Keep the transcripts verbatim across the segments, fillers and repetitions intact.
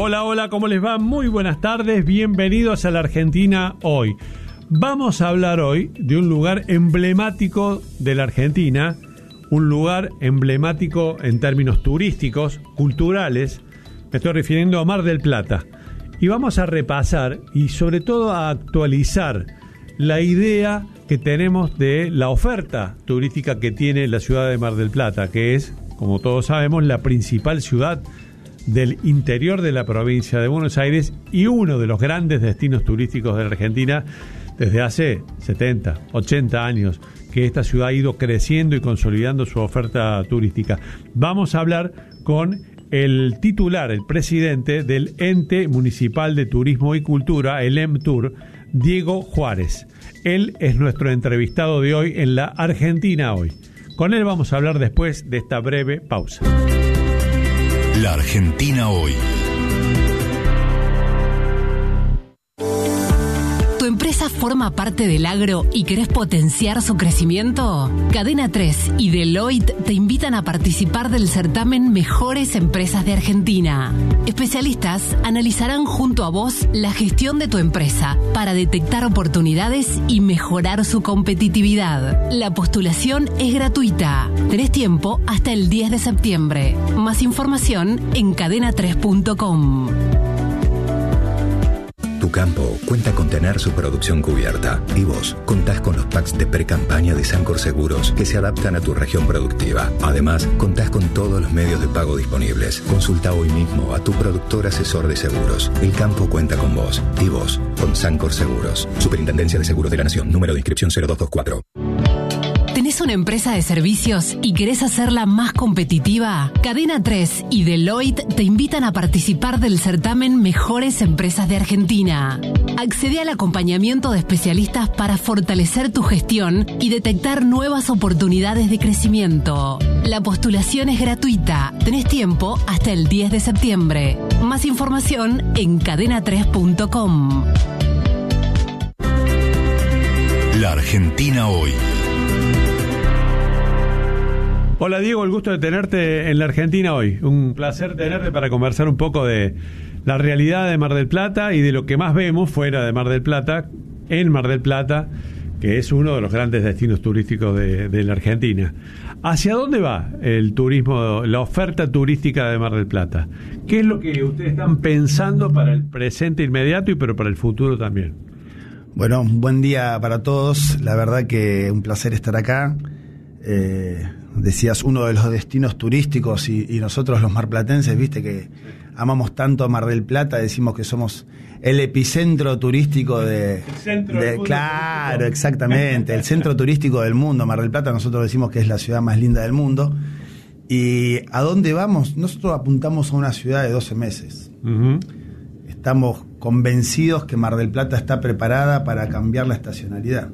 Hola, hola, ¿cómo les va? Muy buenas tardes, bienvenidos a la Argentina Hoy. Vamos a hablar hoy de un lugar emblemático de la Argentina, un lugar emblemático en términos turísticos, culturales. Me estoy refiriendo a Mar del Plata. Y vamos a repasar y sobre todo a actualizar la idea que tenemos de la oferta turística que tiene la ciudad de Mar del Plata, que es, como todos sabemos, la principal ciudad del interior de la provincia de Buenos Aires y uno de los grandes destinos turísticos de la Argentina desde hace setenta, ochenta años, que esta ciudad ha ido creciendo y consolidando su oferta turística. Vamos a hablar con el titular, el presidente del Ente Municipal de Turismo y Cultura, el EMTUR, Diego Juárez. Él es nuestro entrevistado de hoy en la Argentina Hoy. Con él vamos a hablar después de esta breve pausa. La Argentina Hoy. ¿Tu empresa forma parte del agro y querés potenciar su crecimiento? Cadena tres y Deloitte te invitan a participar del certamen Mejores Empresas de Argentina. Especialistas analizarán junto a vos la gestión de tu empresa para detectar oportunidades y mejorar su competitividad. La postulación es gratuita. Tenés tiempo hasta el diez de septiembre. Más información en cadena tres punto com. Tu campo cuenta con tener su producción cubierta y vos contás con los packs de pre-campaña de Sancor Seguros que se adaptan a tu región productiva. Además, contás con todos los medios de pago disponibles. Consulta hoy mismo a tu productor asesor de seguros. El campo cuenta con vos y vos con Sancor Seguros. Superintendencia de Seguros de la Nación. Número de inscripción cero dos dos cuatro. ¿Tenés una empresa de servicios y querés hacerla más competitiva? Cadena tres y Deloitte te invitan a participar del certamen Mejores Empresas de Argentina. Accede al acompañamiento de especialistas para fortalecer tu gestión y detectar nuevas oportunidades de crecimiento. La postulación es gratuita. Tenés tiempo hasta el diez de septiembre. Más información en cadena tres punto com. La Argentina Hoy. Hola Diego, el gusto de tenerte en la Argentina Hoy. Un placer tenerte para conversar un poco de la realidad de Mar del Plata y de lo que más vemos fuera de Mar del Plata, en Mar del Plata, que es uno de los grandes destinos turísticos de, de la Argentina. ¿Hacia dónde va el turismo, la oferta turística de Mar del Plata? ¿Qué es lo que ustedes están pensando para el presente inmediato y pero para el futuro también? Bueno, un buen día para todos. La verdad que un placer estar acá. Eh, decías, uno de los destinos turísticos y, y nosotros los marplatenses, viste que amamos tanto a Mar del Plata, decimos que somos el epicentro turístico de... El centro de, del mundo claro, turístico. Exactamente, el centro turístico del mundo. Mar del Plata nosotros decimos que es la ciudad más linda del mundo. ¿Y a dónde vamos? Nosotros apuntamos a una ciudad de doce meses. Uh-huh. Estamos convencidos que Mar del Plata está preparada para cambiar la estacionalidad.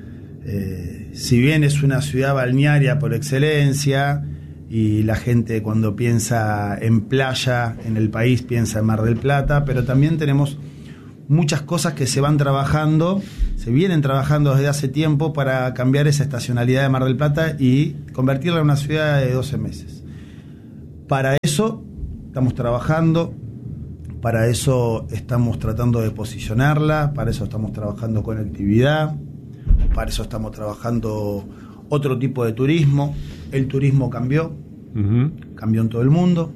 Eh, si bien es una ciudad balnearia por excelencia y la gente cuando piensa en playa en el país piensa en Mar del Plata, pero también tenemos muchas cosas que se van trabajando, se vienen trabajando desde hace tiempo para cambiar esa estacionalidad de Mar del Plata y convertirla en una ciudad de doce meses. Para eso estamos trabajando, para eso estamos tratando de posicionarla, para eso estamos trabajando conectividad, para eso estamos trabajando otro tipo de turismo. El turismo cambió, uh-huh. cambió en todo el mundo,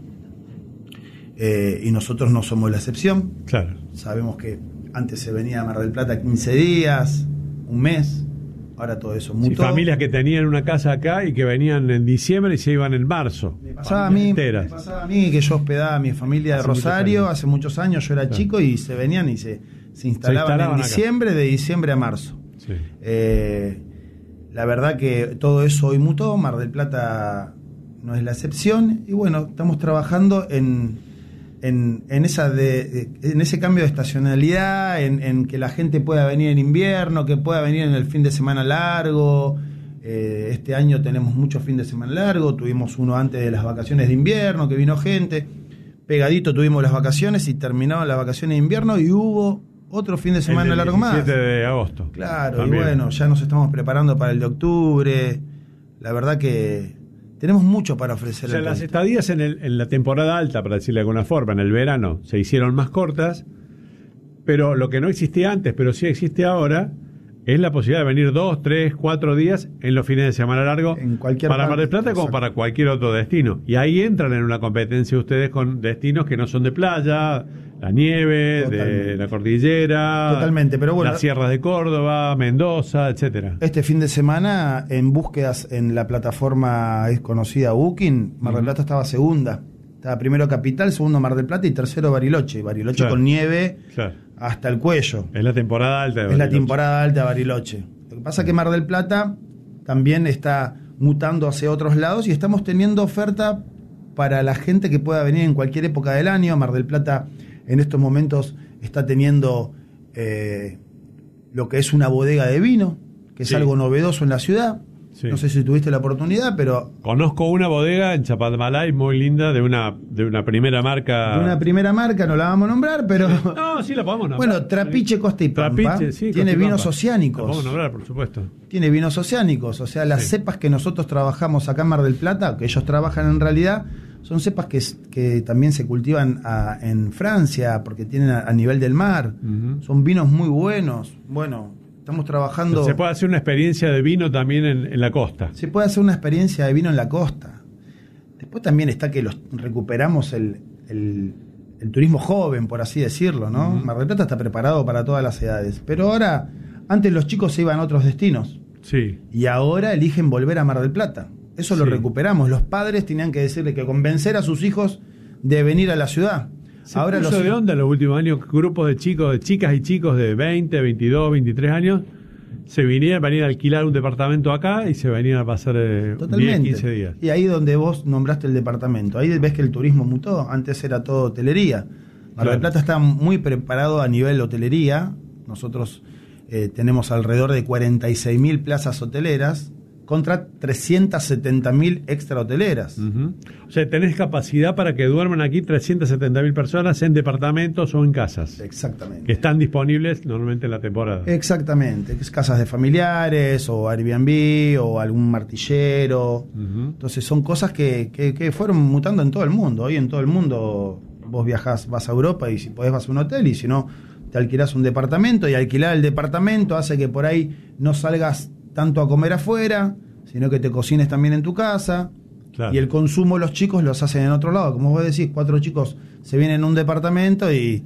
eh, y nosotros no somos la excepción. Claro. Sabemos que antes se venía a Mar del Plata quince días, un mes, ahora todo eso mutó. Sí, familias que tenían una casa acá y que venían en diciembre y se iban en marzo. Me pasaba, a mí, me pasaba a mí que yo hospedaba a mi familia de hace Rosario muchos hace muchos años, yo era claro. chico y se venían y se, se, instalaban, se instalaban en diciembre, acá. de diciembre a marzo. Sí. Eh, la verdad que todo eso hoy mutó, Mar del Plata no es la excepción y bueno, estamos trabajando en, en, en, esa de, en ese cambio de estacionalidad, en, en que la gente pueda venir en invierno, que pueda venir en el fin de semana largo. Eh, este año tenemos muchos fines de semana largo, tuvimos uno antes de las vacaciones de invierno que vino gente, pegadito tuvimos las vacaciones y terminaron las vacaciones de invierno y hubo otro fin de semana largo más. El diecisiete de agosto. Claro, también. Y bueno, ya nos estamos preparando para el de octubre. La verdad que tenemos mucho para ofrecer. O sea, al las turista. estadías en, el, en la temporada alta, para decirle de alguna forma, en el verano, se hicieron más cortas, pero lo que no existía antes, pero sí existe ahora, es la posibilidad de venir dos, tres, cuatro días en los fines de semana largos En cualquier para parte, Mar del Plata como exacto. para cualquier otro destino. Y ahí entran en una competencia ustedes con destinos que no son de playa, la nieve, Totalmente. de la cordillera, Totalmente, pero bueno, las sierras de Córdoba, Mendoza, etcétera. Este fin de semana, en búsquedas en la plataforma es conocida Booking, Mar del Ujú. Plata estaba segunda. Estaba primero Capital, segundo Mar del Plata y tercero Bariloche. Bariloche Claro. con nieve Claro. hasta el cuello. Es la temporada alta de Es la Bariloche. temporada alta de Bariloche. Lo que pasa es que Mar del Plata también está mutando hacia otros lados y estamos teniendo oferta para la gente que pueda venir en cualquier época del año. Mar del Plata en estos momentos está teniendo eh, lo que es una bodega de vino, que es Sí. algo novedoso en la ciudad. Sí. No sé si tuviste la oportunidad, pero Conozco una bodega en Chapadmalay muy linda de una de una primera marca. de una primera marca, no la vamos a nombrar, pero No, sí la podemos nombrar. bueno, Trapiche, Costa y Pampa, Trapiche, sí, tiene Costa y vinos Pampa. oceánicos. La podemos nombrar, por supuesto. Tiene vinos oceánicos, o sea, las Sí. cepas que nosotros trabajamos acá en Mar del Plata, que ellos trabajan en realidad, son cepas que, que también se cultivan a- en Francia, porque tienen a, a nivel del mar. Ujú. Son vinos muy buenos. Bueno, estamos trabajando... Se puede hacer una experiencia de vino también en, en la costa. Se puede hacer una experiencia de vino en la costa. Después también está que los recuperamos el, el, el turismo joven, por así decirlo, ¿no? Ujú. Mar del Plata está preparado para todas las edades. Pero ahora, antes los chicos se iban a otros destinos. Sí. Y ahora eligen volver a Mar del Plata. Eso lo Sí. recuperamos. Los padres tenían que decirle que convencer a sus hijos de venir a la ciudad. Se ahora puso los de onda en los últimos años grupos de chicos, de chicas y chicos de veinte, veintidós, veintitrés años se vinieron, venían a alquilar un departamento acá y se venían a pasar eh, Totalmente. diez, quince días. Y ahí donde vos nombraste el departamento, ahí ves que el turismo mutó. Antes era todo hotelería. Mar Claro. del Plata está muy preparado a nivel hotelería. Nosotros eh, tenemos alrededor de cuarenta y seis mil plazas hoteleras contra trescientas setenta mil extra hoteleras. Ujú. O sea, tenés capacidad para que duerman aquí trescientas setenta mil personas en departamentos o en casas Exactamente. que están disponibles normalmente en la temporada. Exactamente, que es casas de familiares o Airbnb o algún martillero. Ujú. Entonces son cosas que, que, que fueron mutando en todo el mundo. Hoy en todo el mundo vos viajás, vas a Europa y si podés vas a un hotel y si no te alquilás un departamento y alquilar el departamento hace que por ahí no salgas tanto a comer afuera, sino que te cocines también en tu casa. Claro. Y el consumo los chicos los hacen en otro lado. Como vos decís, cuatro chicos se vienen en un departamento y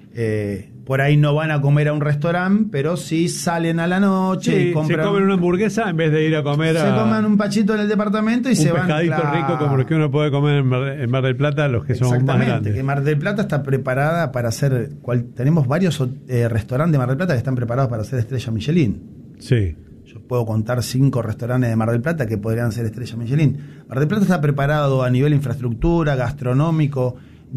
eh, por ahí no van a comer a un restaurante, pero sí salen a la noche Sí, y compran. se comen una hamburguesa en vez de ir a comer se a coman un pachito en el departamento y un se van. pescadito claro. rico como los que uno puede comer en Mar, en Mar del Plata, los que son más Exactamente, grandes. que Mar del Plata está preparada para hacer. Cual, tenemos varios eh, restaurantes de Mar del Plata que están preparados para hacer estrella Michelin. Sí. Yo puedo contar cinco restaurantes de Mar del Plata que podrían ser estrella Michelin. Mar del Plata está preparado a nivel infraestructura, gastronómico,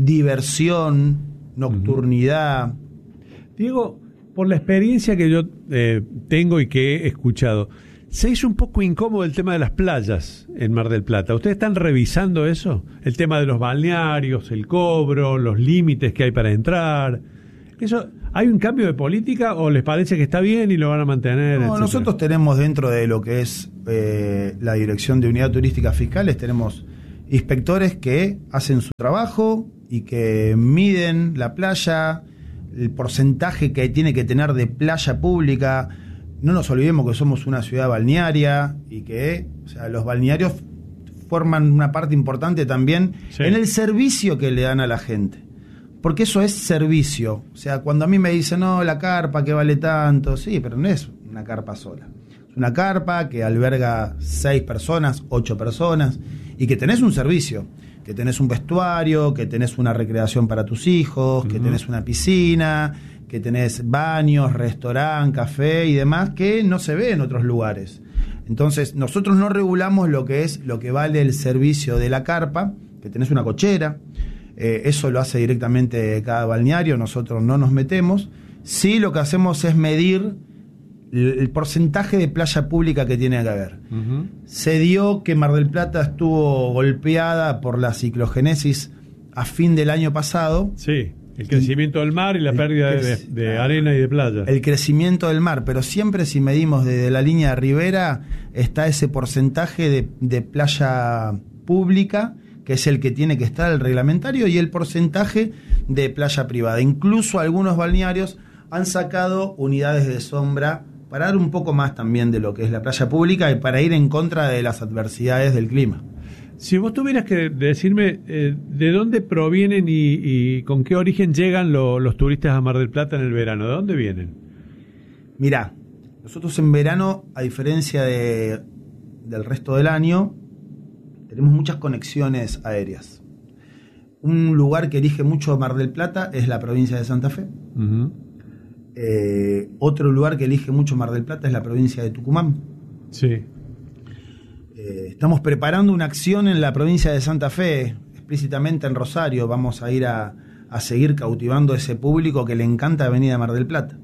diversión, nocturnidad. Diego, por la experiencia que yo eh, tengo y que he escuchado, se hizo un poco incómodo el tema de las playas en Mar del Plata. ¿Ustedes están revisando eso? El tema de los balnearios, el cobro, los límites que hay para entrar. Eso, ¿hay un cambio de política o les parece que está bien y lo van a mantener? No, etcétera? nosotros tenemos dentro de lo que es eh, la Dirección de Unidad Turística Fiscales, tenemos inspectores que hacen su trabajo y que miden la playa, el porcentaje que tiene que tener de playa pública. No nos olvidemos que somos una ciudad balnearia y que, o sea, los balnearios forman una parte importante también Sí. en el servicio que le dan a la gente. Porque eso es servicio. O sea, cuando a mí me dicen, no, la carpa que vale tanto, sí, pero no es una carpa sola. Es una carpa que alberga seis personas, ocho personas, y que tenés un servicio, que tenés un vestuario, que tenés una recreación para tus hijos, que Ujú. tenés una piscina, que tenés baños, restaurante, café y demás, que no se ve en otros lugares. Entonces, nosotros no regulamos lo que es lo que vale el servicio de la carpa, que tenés una cochera. Eh, eso lo hace directamente cada balneario, nosotros no nos metemos. Sí, lo que hacemos es medir el, el porcentaje de playa pública que tiene que haber. Ujú. Se dio que Mar del Plata estuvo golpeada por la ciclogenesis a fin del año pasado, Sí. El crecimiento del mar y la pérdida de, de, de arena y de playa. El crecimiento del mar, pero siempre si medimos desde la línea de ribera está ese porcentaje de, de playa pública, que es el que tiene que estar el reglamentario, y el porcentaje de playa privada. Incluso algunos balnearios han sacado unidades de sombra para dar un poco más también de lo que es la playa pública y para ir en contra de las adversidades del clima. Si vos tuvieras que decirme eh, de dónde provienen y, y con qué origen llegan lo, los turistas a Mar del Plata en el verano, ¿de dónde vienen? Mirá, nosotros en verano, a diferencia de, del resto del año, tenemos muchas conexiones aéreas. Un lugar que elige mucho Mar del Plata es la provincia de Santa Fe. Uh-huh. Eh, otro lugar que elige mucho Mar del Plata es la provincia de Tucumán. Sí. Eh, estamos preparando una acción en la provincia de Santa Fe, explícitamente en Rosario. Vamos a ir a, a seguir cautivando a ese público que le encanta venir a Mar del Plata.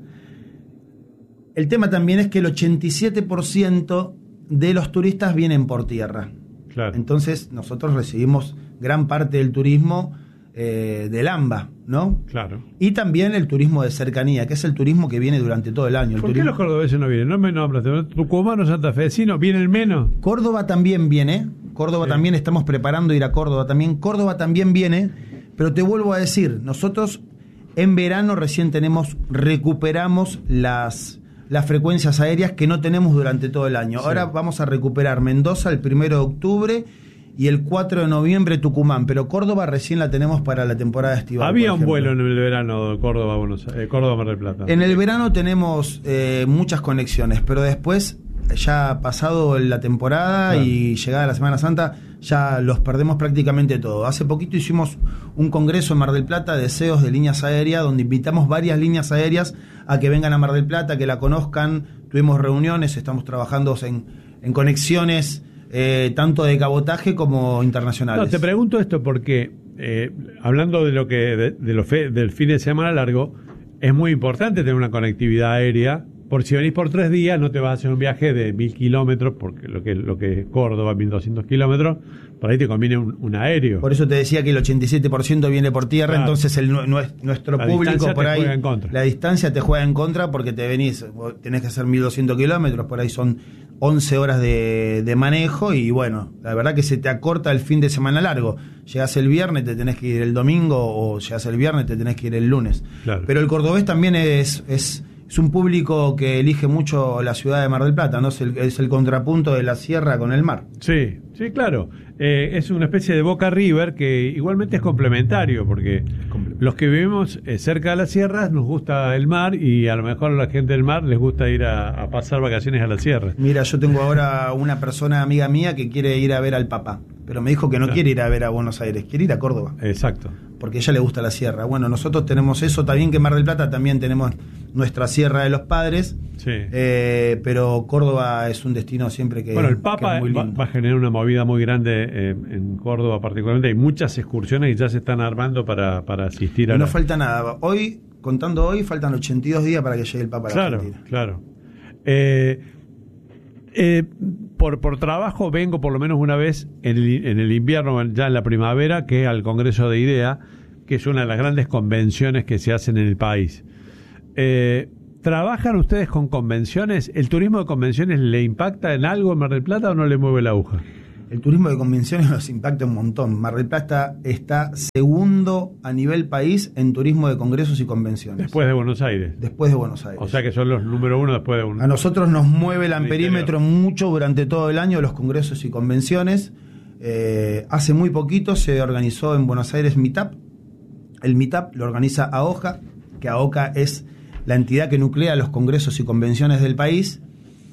El tema también es que el ochenta y siete por ciento de los turistas vienen por tierra. Claro. Entonces nosotros recibimos gran parte del turismo eh, del AMBA, ¿no? Claro. Y también el turismo de cercanía, que es el turismo que viene durante todo el año. El ¿Por turismo... qué los cordobeses no vienen? No me nombras, tucumanos, santafesinos, ¿vienen menos? Córdoba también viene, Córdoba sí. también estamos preparando ir a Córdoba también, Córdoba también viene, pero te vuelvo a decir, nosotros en verano recién tenemos, recuperamos las, las frecuencias aéreas que no tenemos durante todo el año. Sí. Ahora vamos a recuperar Mendoza el primero de octubre y el cuatro de noviembre Tucumán, pero Córdoba recién la tenemos para la temporada estival. Había un vuelo en el verano Córdoba, Buenos Aires, Córdoba Mar del Plata. En el verano tenemos eh, muchas conexiones, pero después, ya pasado la temporada claro. y llegada la Semana Santa, ya los perdemos prácticamente todo. Hace poquito hicimos un congreso en Mar del Plata de C E Os de líneas aéreas, donde invitamos varias líneas aéreas a que vengan a Mar del Plata, que la conozcan. Tuvimos reuniones, estamos trabajando en, en conexiones Eh, tanto de cabotaje como internacionales. No, te pregunto esto porque eh, hablando de lo que de, de lo fe, del fin de semana largo, es muy importante tener una conectividad aérea. Por si venís por tres días, no te vas a hacer un viaje de mil kilómetros, porque lo que lo que es Córdoba, mil doscientos kilómetros, por ahí te conviene un, un aéreo. Por eso te decía que el ochenta y siete por ciento viene por tierra, claro. Entonces el, nuestro la público por ahí, en contra. La distancia te juega en contra porque te venís, tenés que hacer mil doscientos kilómetros, por ahí son once horas de, de manejo y bueno, la verdad que se te acorta el fin de semana largo. Llegás el viernes, te tenés que ir el domingo, o llegás el viernes, te tenés que ir el lunes. Claro. Pero el cordobés también es... es Es un público que elige mucho la ciudad de Mar del Plata, ¿no? Es el, es el contrapunto de la sierra con el mar. Sí, sí, claro. Eh, es una especie de Boca River que igualmente es complementario, porque los que vivimos eh, cerca de las sierras nos gusta el mar y a lo mejor a la gente del mar les gusta ir a, a pasar vacaciones a la sierra. Mira, yo tengo ahora una persona amiga mía que quiere ir a ver al Papa, pero me dijo que no claro. quiere ir a ver a Buenos Aires, quiere ir a Córdoba. Exacto. Porque a ella le gusta la sierra. Bueno, nosotros tenemos eso, también que en Mar del Plata también tenemos nuestra Sierra de los Padres, sí. eh, pero Córdoba es un destino siempre que bueno, el Papa es muy va, lindo. va a generar una movida muy grande eh, en Córdoba particularmente. Hay muchas excursiones y ya se están armando para, para asistir a y no la... falta nada. Hoy, contando hoy, faltan ochenta y dos días para que llegue el Papa a la claro, Argentina. Claro, eh, eh, por, por trabajo vengo por lo menos una vez en el, en el invierno, ya en la primavera, que al Congreso de IDEA, que es una de las grandes convenciones que se hacen en el país. Eh, ¿Trabajan ustedes con convenciones? ¿El turismo de convenciones le impacta en algo en Mar del Plata o no le mueve la aguja? El turismo de convenciones nos impacta un montón. Mar del Plata está segundo a nivel país en turismo de congresos y convenciones. Después de Buenos Aires. Después de Buenos Aires. O sea que son los número uno después de un... A nosotros nos mueve el amperímetro mucho durante todo el año los congresos y convenciones. Eh, hace muy poquito se organizó en Buenos Aires Meetup. El Meetup lo organiza AOJA, que AOJA es la entidad que nuclea los congresos y convenciones del país.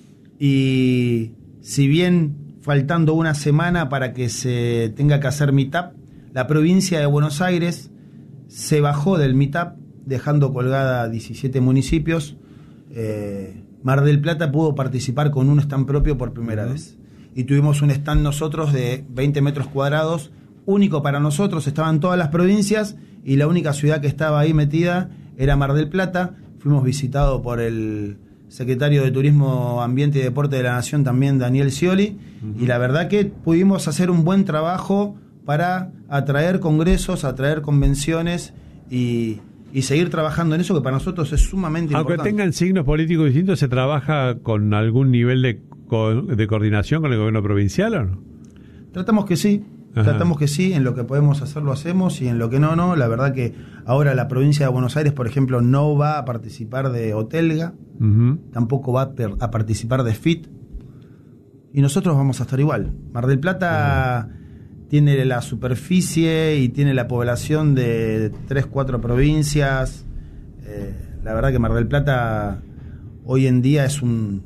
Y si bien faltando una semana para que se tenga que hacer Meetup, la provincia de Buenos Aires se bajó del Meetup, dejando colgada a diecisiete municipios. Eh, Mar del Plata pudo participar con un stand propio por primera uh-huh. vez. Y tuvimos un stand nosotros de veinte metros cuadrados, único para nosotros. Estaban todas las provincias y la única ciudad que estaba ahí metida era Mar del Plata. Fuimos visitados por el secretario de Turismo, Ambiente y Deporte de la Nación, también Daniel Scioli, uh-huh. y la verdad que pudimos hacer un buen trabajo para atraer congresos, atraer convenciones y, y seguir trabajando en eso, que para nosotros es sumamente Aunque importante. Aunque tengan signos políticos distintos, ¿se trabaja con algún nivel de, co- de coordinación con el gobierno provincial o no? Tratamos que sí, Ajá. tratamos que sí, en lo que podemos hacer lo hacemos y en lo que no, no. La verdad que ahora la provincia de Buenos Aires, por ejemplo, no va a participar de Otelga, Uh-huh. tampoco va a, per- a participar de F I T, y nosotros vamos a estar igual. Mar del Plata uh-huh. tiene la superficie y tiene la población de tres, cuatro provincias. Eh, la verdad que Mar del Plata hoy en día es un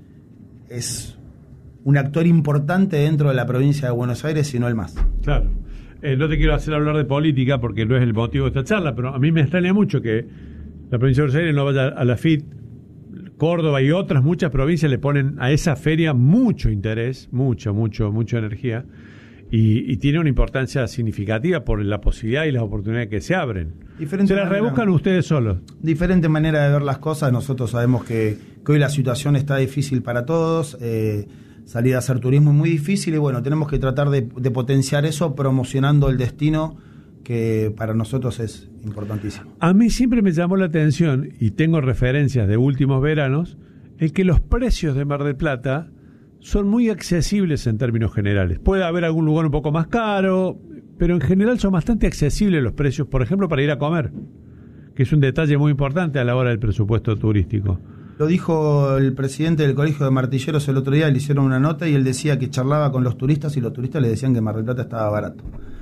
es un actor importante dentro de la provincia de Buenos Aires, si no el más. Claro. Eh, no te quiero hacer hablar de política porque no es el motivo de esta charla, pero a mí me extraña mucho que la provincia de Buenos Aires no vaya a la F I T. Córdoba y otras muchas provincias le ponen a esa feria mucho interés, mucho, mucho, mucha energía, y, y tiene una importancia significativa por la posibilidad y las oportunidades que se abren. Diferente ¿Se las manera, rebuscan ustedes solos? Diferente manera de ver las cosas. Nosotros sabemos que, que hoy la situación está difícil para todos, eh, salir a hacer turismo es muy difícil y bueno, tenemos que tratar de, de potenciar eso promocionando el destino, que para nosotros es importantísimo. A mí siempre me llamó la atención, y tengo referencias de últimos veranos, el que los precios de Mar del Plata son muy accesibles en términos generales. Puede haber algún lugar un poco más caro, pero en general son bastante accesibles los precios, por ejemplo, para ir a comer, que es un detalle muy importante a la hora del presupuesto turístico. Lo dijo el presidente del Colegio de Martilleros el otro día, le hicieron una nota y él decía que charlaba con los turistas y los turistas le decían que Mar del Plata estaba barato.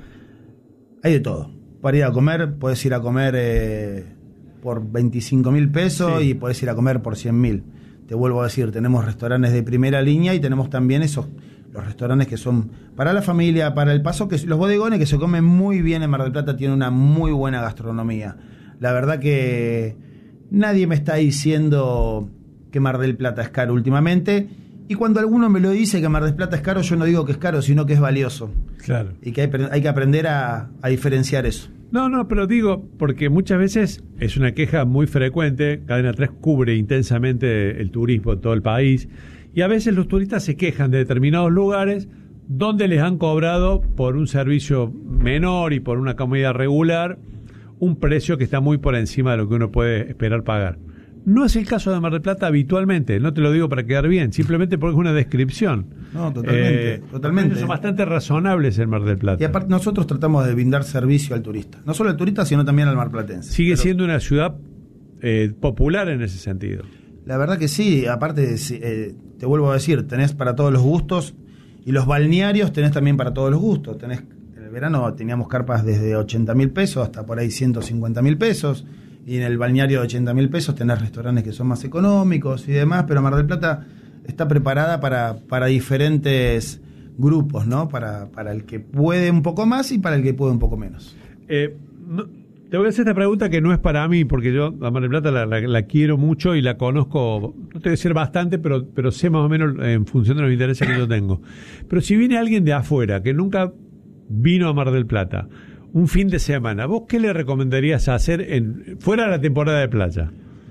Hay de todo. Para ir a comer, podés ir a comer eh, por veinticinco mil pesos sí. y podés ir a comer por cien mil. Te vuelvo a decir, tenemos restaurantes de primera línea y tenemos también esos los restaurantes que son para la familia, para el paso, que los bodegones que se comen muy bien en Mar del Plata, tienen una muy buena gastronomía. La verdad que nadie me está diciendo que Mar del Plata es caro últimamente. Y cuando alguno me lo dice que Mar del Plata es caro, yo no digo que es caro, sino que es valioso. Claro. Y que hay, hay que aprender a, a diferenciar eso. No, no, pero digo, porque muchas veces es una queja muy frecuente. Cadena tres cubre intensamente el turismo en todo el país. Y a veces los turistas se quejan de determinados lugares donde les han cobrado por un servicio menor y por una comida regular un precio que está muy por encima de lo que uno puede esperar pagar. No es el caso de Mar del Plata habitualmente, no te lo digo para quedar bien, simplemente porque es una descripción. No, totalmente, eh, totalmente. Son bastante razonables en Mar del Plata. Y aparte nosotros tratamos de brindar servicio al turista, no solo al turista, sino también al marplatense. Sigue Pero siendo una ciudad eh, popular en ese sentido. La verdad que sí, aparte eh, te vuelvo a decir, tenés para todos los gustos y los balnearios tenés también para todos los gustos. Tenés, en el verano teníamos carpas desde ochenta mil pesos hasta por ahí ciento cincuenta mil pesos. Y en el balneario de ochenta mil pesos tenés restaurantes que son más económicos y demás, pero Mar del Plata está preparada para, para diferentes grupos, ¿no? Para, para el que puede un poco más y para el que puede un poco menos. Eh, no, te voy a hacer esta pregunta que no es para mí, porque yo a Mar del Plata la, la, la quiero mucho y la conozco, no te voy a decir bastante, pero, pero sé más o menos en función de los intereses que yo tengo. Pero si viene alguien de afuera que nunca vino a Mar del Plata, un fin de semana, ¿vos qué le recomendarías hacer en fuera de la temporada de playa?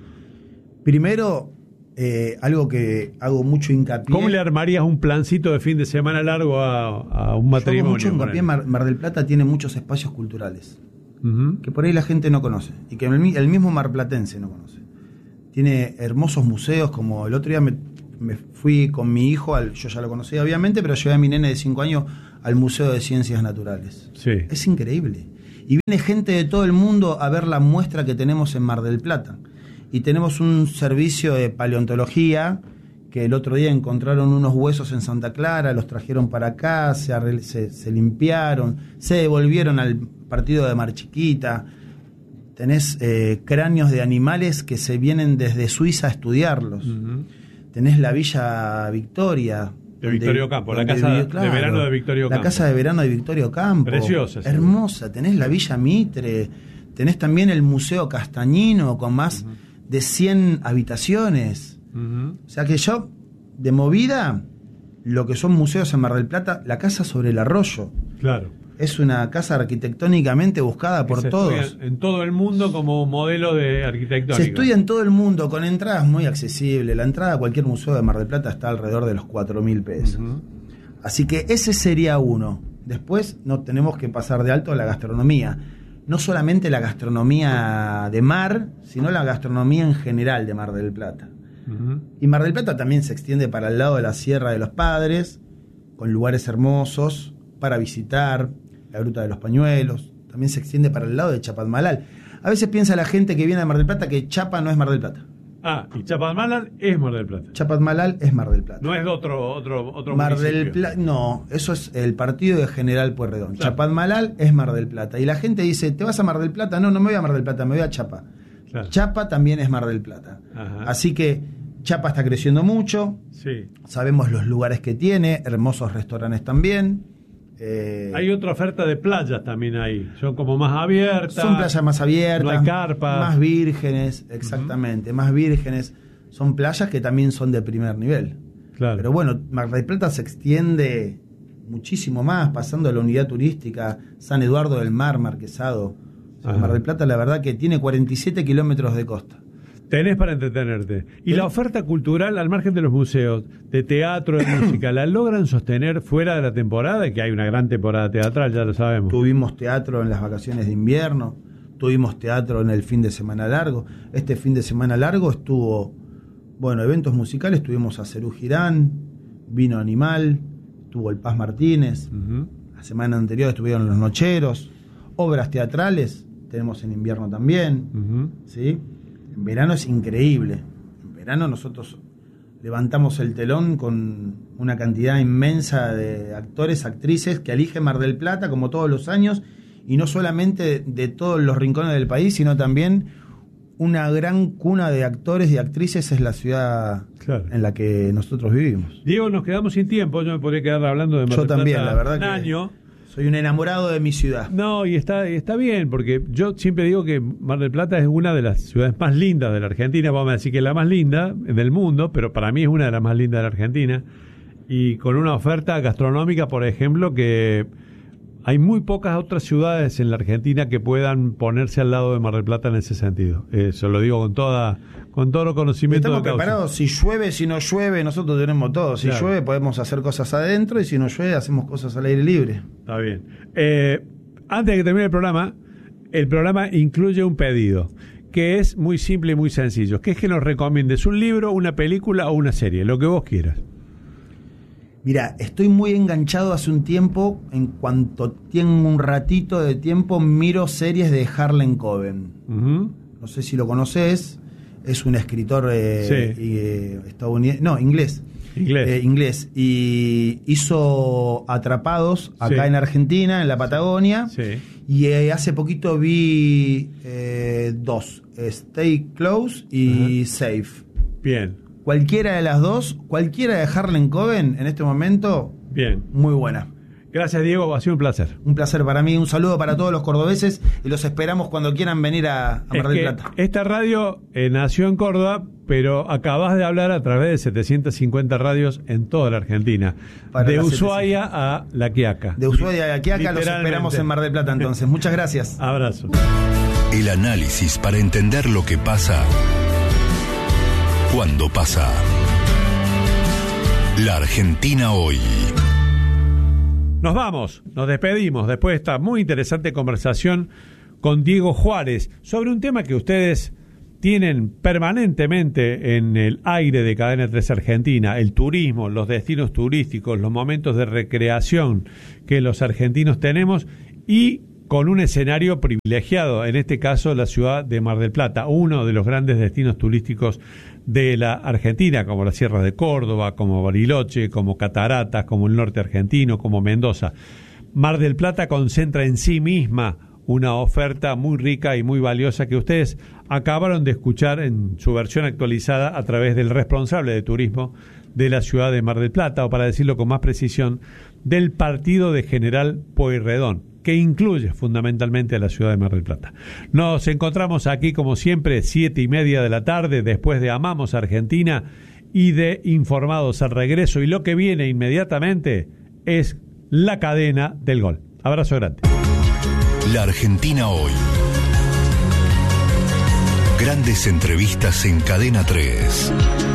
Primero, eh, algo que hago mucho hincapié. ¿Cómo le armarías un plancito de fin de semana largo a, a un matrimonio? Yo hago mucho hincapié. Mar, Mar del Plata tiene muchos espacios culturales uh-huh. que por ahí la gente no conoce y que el, el mismo marplatense no conoce. Tiene hermosos museos, como el otro día me, me fui con mi hijo, al, yo ya lo conocía obviamente, pero llevé a mi nene de cinco años al Museo de Ciencias Naturales. Sí. Es increíble. Y viene gente de todo el mundo a ver la muestra que tenemos en Mar del Plata. Y tenemos un servicio de paleontología, que el otro día encontraron unos huesos en Santa Clara, los trajeron para acá, se, arregl- se, se limpiaron, se devolvieron al partido de Mar Chiquita. Tenés eh, cráneos de animales que se vienen desde Suiza a estudiarlos. Uh-huh. Tenés la Villa Victoria, de Victorio Campo, la casa de, claro, de verano de Victorio Campo. La casa de verano de Victorio Campo. Preciosa. Hermosa. Sí. Tenés la Villa Mitre, tenés también el Museo Castañino con más uh-huh. de cien habitaciones. Uh-huh. O sea que yo, de movida, lo que son museos en Mar del Plata, la casa sobre el arroyo. Claro. Es una casa arquitectónicamente buscada por se todos. En todo el mundo como modelo de arquitectónico. Se estudia en todo el mundo con entradas muy accesibles. La entrada a cualquier museo de Mar del Plata está alrededor de los cuatro mil pesos. Uh-huh. Así que ese sería uno. Después no tenemos que pasar de alto a la gastronomía. no solamente la gastronomía de mar, sino la gastronomía en general de Mar del Plata. Uh-huh. Y Mar del Plata también se extiende para el lado de la Sierra de los Padres, con lugares hermosos para visitar, la Gruta de los Pañuelos, también se extiende para el lado de Chapadmalal. A veces piensa la gente que viene de Mar del Plata que Chapa no es Mar del Plata. Ah, y Chapadmalal es Mar del Plata. Chapadmalal es Mar del Plata. No es otro otro otro Mar municipio. del Plata, no, eso es el partido de General Pueyrredón. Claro. Chapadmalal es Mar del Plata. Y la gente dice, ¿te vas a Mar del Plata? No, no me voy a Mar del Plata, me voy a Chapa. Claro. Chapa también es Mar del Plata. Ajá. Así que Chapa está creciendo mucho. Sí. Sabemos los lugares que tiene, hermosos restaurantes también. Eh, hay otra oferta de playas también ahí, son como más abiertas. Son playas más abiertas, no hay carpas, más vírgenes, exactamente, uh-huh. más vírgenes. Son playas que también son de primer nivel. Claro. Pero bueno, Mar del Plata se extiende muchísimo más, pasando a la unidad turística San Eduardo del Mar, Marquesado. O sea, Mar del Plata, la verdad que tiene cuarenta y siete kilómetros de costa. Tenés para entretenerte. Y ¿Eh? La oferta cultural, al margen de los museos, de teatro, de música, ¿la logran sostener fuera de la temporada? Que hay una gran temporada teatral, ya lo sabemos. Tuvimos teatro en las vacaciones de invierno, tuvimos teatro en el fin de semana largo. Este fin de semana largo estuvo, bueno, eventos musicales, tuvimos a Cerú Girán, Vino Animal, tuvo el Paz Martínez, uh-huh. la semana anterior estuvieron Los Nocheros, obras teatrales, tenemos en invierno también, uh-huh. ¿sí? En verano es increíble. En verano nosotros levantamos el telón con una cantidad inmensa de actores, actrices que elige Mar del Plata, como todos los años, y no solamente de todos los rincones del país, sino también una gran cuna de actores y actrices es la ciudad claro. en la que nosotros vivimos. Diego, nos quedamos sin tiempo, yo me podría quedar hablando de Mar yo del también, Plata la verdad un que año. Soy un enamorado de mi ciudad. No, y está está bien, porque yo siempre digo que Mar del Plata es una de las ciudades más lindas de la Argentina, vamos a decir que es la más linda del mundo, pero para mí es una de las más lindas de la Argentina, y con una oferta gastronómica, por ejemplo, que hay muy pocas otras ciudades en la Argentina que puedan ponerse al lado de Mar del Plata en ese sentido. Eso lo digo con toda con todo conocimiento Estamos de causa. preparados, si llueve, si no llueve, nosotros tenemos todo. Si claro. llueve podemos hacer cosas adentro y si no llueve hacemos cosas al aire libre. Está bien. Eh, antes de que termine el programa, el programa incluye un pedido que es muy simple y muy sencillo, que es que nos recomiendes un libro, una película o una serie, lo que vos quieras. Mira, estoy muy enganchado hace un tiempo, en cuanto tengo un ratito de tiempo, miro series de Harlan Coben. Uh-huh. No sé si lo conoces, es un escritor eh, sí. eh, estadounidense, no, inglés. Inglés. Eh, inglés. Y hizo Atrapados acá sí. en Argentina, en la Patagonia. Sí. Y eh, hace poquito vi eh, dos, Stay Close y uh-huh. Safe. Bien. Cualquiera de las dos, cualquiera de Harlan Coben en este momento, bien, muy buena. Gracias, Diego, ha sido un placer. Un placer para mí, un saludo para todos los cordobeses y los esperamos cuando quieran venir a, a Mar del Plata. Esta radio eh, nació en Córdoba, pero acabas de hablar a través de setecientas cincuenta radios en toda la Argentina. Para de Ushuaia a La Quiaca. De Ushuaia a La Quiaca, los esperamos en Mar del Plata entonces. Muchas gracias. Abrazo. El análisis para entender lo que pasa cuando pasa. La Argentina hoy. Nos vamos, nos despedimos después de esta muy interesante conversación con Diego Juárez sobre un tema que ustedes tienen permanentemente en el aire de Cadena tres Argentina, el turismo, los destinos turísticos, los momentos de recreación que los argentinos tenemos y con un escenario privilegiado, en este caso la ciudad de Mar del Plata, uno de los grandes destinos turísticos de la Argentina, como las sierras de Córdoba, como Bariloche, como Cataratas, como el norte argentino, como Mendoza. Mar del Plata concentra en sí misma una oferta muy rica y muy valiosa que ustedes acabaron de escuchar en su versión actualizada a través del responsable de turismo de la ciudad de Mar del Plata, o para decirlo con más precisión, del partido de General Pueyrredón, que incluye fundamentalmente a la ciudad de Mar del Plata. Nos encontramos aquí, como siempre, siete y media de la tarde, después de Amamos Argentina y de Informados al Regreso. Y lo que viene inmediatamente es la cadena del gol. Abrazo grande. La Argentina hoy. Grandes entrevistas en Cadena tres.